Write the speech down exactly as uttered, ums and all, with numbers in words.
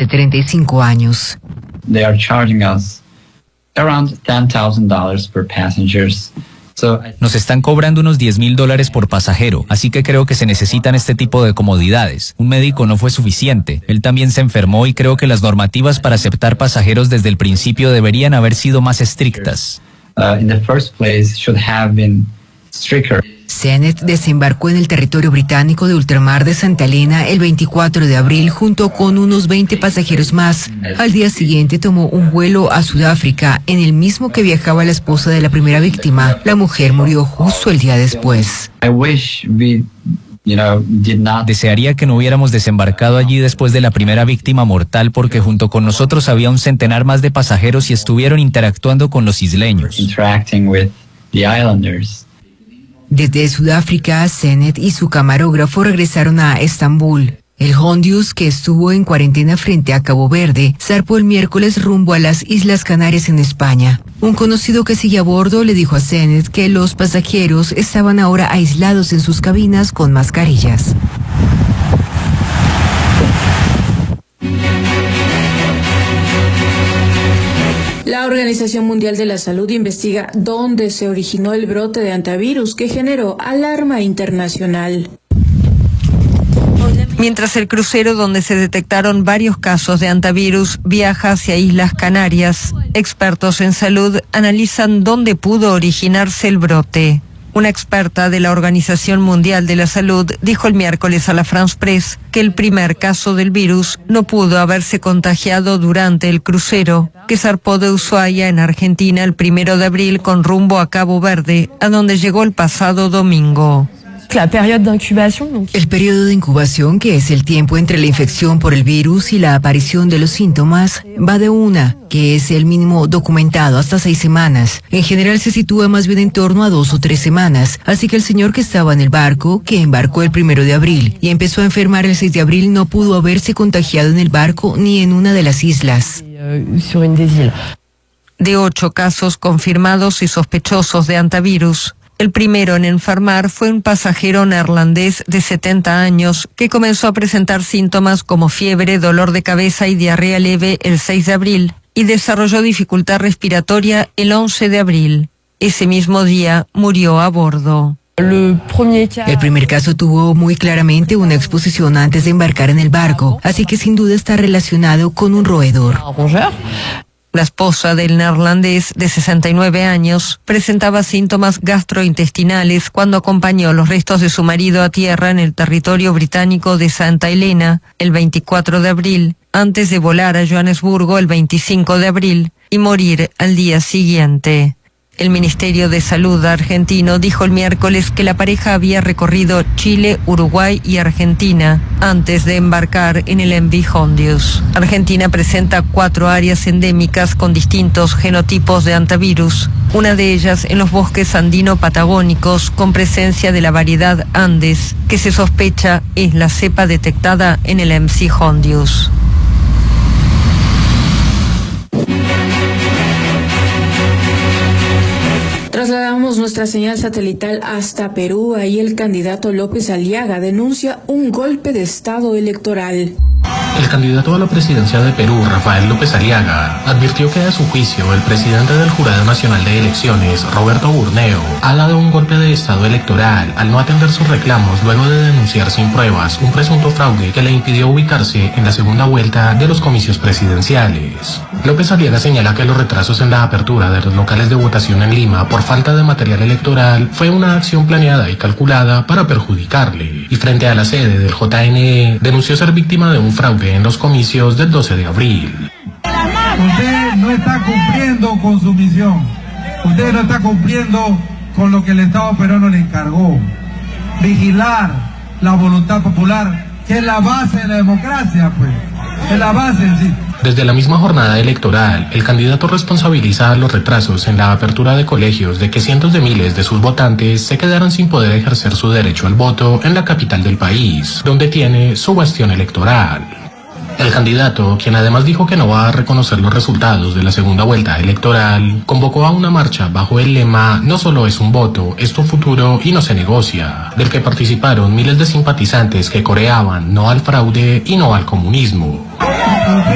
de treinta y cinco años. They are charging us around ten thousand dollars per passengers. Nos están cobrando unos diez mil dólares por pasajero, así que creo que se necesitan este tipo de comodidades. Un médico no fue suficiente, él también se enfermó y creo que las normativas para aceptar pasajeros desde el principio deberían haber sido más estrictas. Uh, in the first place should have been stricter. Senet desembarcó en el territorio británico de ultramar de Santa Elena el veinticuatro de abril junto con unos veinte pasajeros más. Al día siguiente tomó un vuelo a Sudáfrica, en el mismo que viajaba la esposa de la primera víctima. La mujer murió justo el día después. I wish we, you know, did not... Desearía que no hubiéramos desembarcado allí después de la primera víctima mortal, porque junto con nosotros había un centenar más de pasajeros y estuvieron interactuando con los isleños. Interacting with the islanders. Desde Sudáfrica, Senet y su camarógrafo regresaron a Estambul. El Hondius, que estuvo en cuarentena frente a Cabo Verde, zarpó el miércoles rumbo a las Islas Canarias en España. Un conocido que sigue a bordo le dijo a Senet que los pasajeros estaban ahora aislados en sus cabinas con mascarillas. La Organización Mundial de la Salud investiga dónde se originó el brote de hantavirus que generó alarma internacional. Mientras el crucero donde se detectaron varios casos de hantavirus viaja hacia Islas Canarias, expertos en salud analizan dónde pudo originarse el brote. Una experta de la Organización Mundial de la Salud dijo el miércoles a la France Press que el primer caso del virus no pudo haberse contagiado durante el crucero, que zarpó de Ushuaia en Argentina el primero de abril con rumbo a Cabo Verde, a donde llegó el pasado domingo. El periodo de incubación, que es el tiempo entre la infección por el virus y la aparición de los síntomas, va de una, que es el mínimo documentado, hasta seis semanas. En general se sitúa más bien en torno a dos o tres semanas, así que el señor que estaba en el barco, que embarcó el primero de abril y empezó a enfermar el seis de abril, no pudo haberse contagiado en el barco ni en una de las islas. De ocho casos confirmados y sospechosos de hantavirus, el primero en enfermar fue un pasajero neerlandés de setenta años que comenzó a presentar síntomas como fiebre, dolor de cabeza y diarrea leve el seis de abril y desarrolló dificultad respiratoria el once de abril. Ese mismo día murió a bordo. El primer caso tuvo muy claramente una exposición antes de embarcar en el barco, así que sin duda está relacionado con un roedor. La esposa del neerlandés de sesenta y nueve años presentaba síntomas gastrointestinales cuando acompañó los restos de su marido a tierra en el territorio británico de Santa Elena el veinticuatro de abril, antes de volar a Johannesburgo el veinticinco de abril y morir al día siguiente. El Ministerio de Salud argentino dijo el miércoles que la pareja había recorrido Chile, Uruguay y Argentina antes de embarcar en el M V Hondius. Argentina presenta cuatro áreas endémicas con distintos genotipos de hantavirus, una de ellas en los bosques andino-patagónicos con presencia de la variedad Andes, que se sospecha es la cepa detectada en el M V Hondius. Trasladamos nuestra señal satelital hasta Perú. Ahí el candidato López Aliaga denuncia un golpe de estado electoral. El candidato a la presidencia de Perú, Rafael López Aliaga, advirtió que a su juicio el presidente del Jurado Nacional de Elecciones, Roberto Burneo, ha dado un golpe de estado electoral al no atender sus reclamos luego de denunciar sin pruebas un presunto fraude que le impidió ubicarse en la segunda vuelta de los comicios presidenciales. López Aliaga señala que los retrasos en la apertura de los locales de votación en Lima por falta de material electoral fue una acción planeada y calculada para perjudicarle, y frente a la sede del J N E denunció ser víctima de un fraude en los comicios del doce de abril. Usted no está cumpliendo con su misión. Usted no está cumpliendo con lo que el Estado peruano le encargó. Vigilar la voluntad popular, que es la base de la democracia, pues. Es la base en sí. Desde la misma jornada electoral, el candidato responsabiliza a los retrasos en la apertura de colegios de que cientos de miles de sus votantes se quedaron sin poder ejercer su derecho al voto en la capital del país, donde tiene su bastión electoral. El candidato, quien además dijo que no va a reconocer los resultados de la segunda vuelta electoral, convocó a una marcha bajo el lema "No solo es un voto, es tu futuro y no se negocia", del que participaron miles de simpatizantes que coreaban "no al fraude" y "no al comunismo".